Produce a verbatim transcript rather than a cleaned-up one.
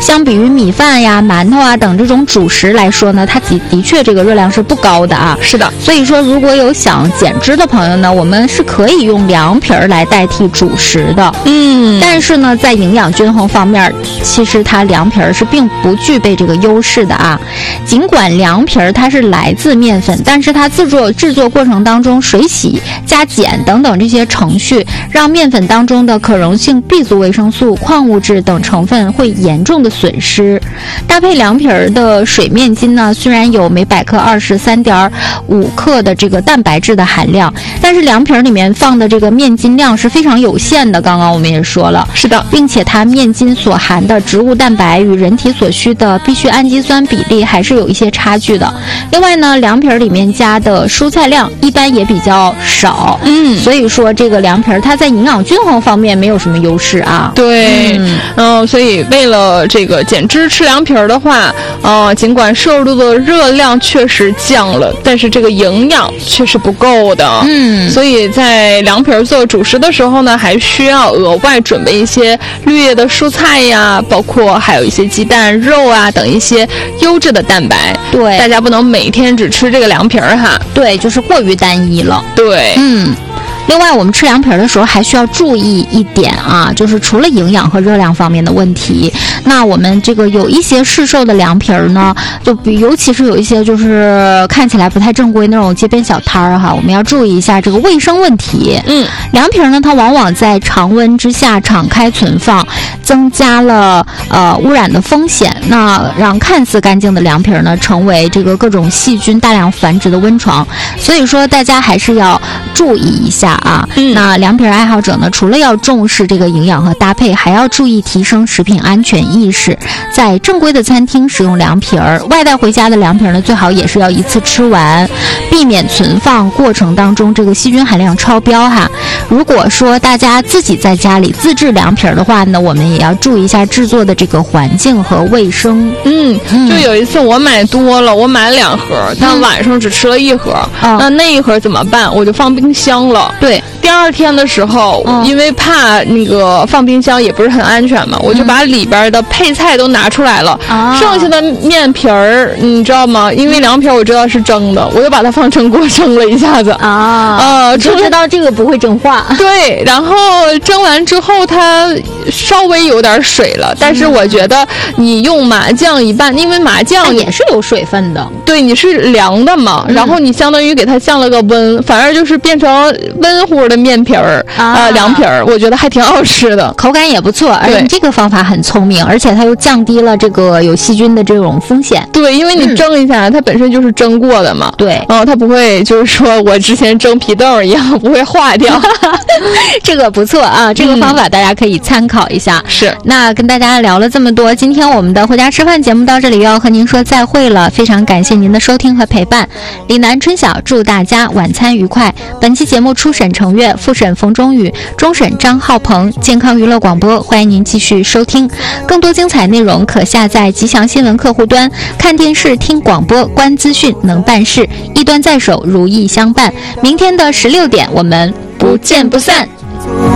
相比于米饭呀、馒头啊等这种主食来说呢，它的的确这个热量是不高的啊。 是的， 所以说如果有想减脂的朋友呢，我们是可以用凉皮儿来代替主食的。 嗯， 但是呢，在营养均衡方面，其实它凉皮儿是并不具备这个优势的啊。尽管凉皮儿它是来自面粉，但是它制作制作过程当中水洗、加碱等等这些程序，让面粉当中的可溶性 B 族维生素、矿物质等成分会严重的损失。搭配凉皮儿的水面筋呢，虽然有每百克二十三点五克的这个蛋白质的含量，但是凉皮儿里面放的这个面筋量是非常有限的。刚刚我们也说了， 是的， 并且它面筋所含的植物蛋白与人体所需的必需氨基酸比例还是有一些差距的。另外呢，凉皮儿里面加的蔬菜量一般也比较少， 嗯， 所以说这个凉皮儿它在营养均衡方面没有什么优势啊。 对，嗯、呃，所以为了这个减脂吃凉皮儿的话，呃，尽管摄入的热量确实降了，但是这个营养却是不够的。 嗯， 所以在凉皮儿做主食的时候呢，还需要额外准备一些绿叶的蔬菜呀，包括还有一些鸡蛋、肉啊等一些优质的蛋白。 对， 大家不能每天只吃这个凉皮儿哈。 对，就是过于单一了。 对， 嗯。另外，我们吃凉皮儿的时候还需要注意一点啊，就是除了营养和热量方面的问题，那我们这个有一些市售的凉皮儿呢，就比尤其是有一些就是看起来不太正规那种街边小摊儿哈，我们要注意一下这个卫生问题。 嗯， 凉皮儿呢，它往往在常温之下敞开存放，增加了呃污染的风险，那让看似干净的凉皮儿呢，成为这个各种细菌大量繁殖的温床。所以说，大家还是要注意一下。啊， 嗯， 那凉皮儿爱好者呢，除了要重视这个营养和搭配，还要注意提升食品安全意识。在正规的餐厅使用凉皮儿，外带回家的凉皮儿呢，最好也是要一次吃完，避免存放过程当中这个细菌含量超标哈。如果说大家自己在家里自制凉皮儿的话呢，我们也要注意一下制作的这个环境和卫生。 嗯，就有一次我买多了，我买了两盒，但晚上只吃了一盒， 嗯、 那那一盒怎么办？我就放冰箱了。 对， 第二天的时候、嗯、因为怕那个放冰箱也不是很安全嘛，我就把里边的配菜都拿出来了、嗯、剩下的面皮儿你知道吗，因为凉皮儿我知道是蒸的，我就把它放蒸锅蒸了一下子啊， 呃， 就知道这个不会蒸化。 对，然后蒸完之后它稍微有点水了，但是我觉得你用麻酱一拌，因为麻酱也是有水分的， 对，你是凉的嘛、嗯、然后你相当于给它降了个温，反而就是变成温乎的面皮儿啊、呃，凉皮儿，我觉得还挺好吃的， 口感也不错。而且这个方法很聪明，而且它又降低了这个有细菌的这种风险。 对，因为你蒸一下、嗯、它本身就是蒸过的嘛。 对， 然后它不会就是说我之前蒸皮豆一样不会化掉。 这个不错啊，这个方法大家可以参考一下。 嗯、是， 那跟大家聊了这么多，今天我们的回家吃饭节目到这里要和您说再会了，非常感谢您的收听和陪伴。李楠春晓祝大家晚餐愉快。本期节目初审程月，复审冯中宇，终审张浩鹏，健康娱乐广播，欢迎您继续收听。更多精彩内容可下载吉祥新闻客户端，看电视、听广播、观资讯，能办事，一端在手，如意相伴。明天的十六点，我们不见不散。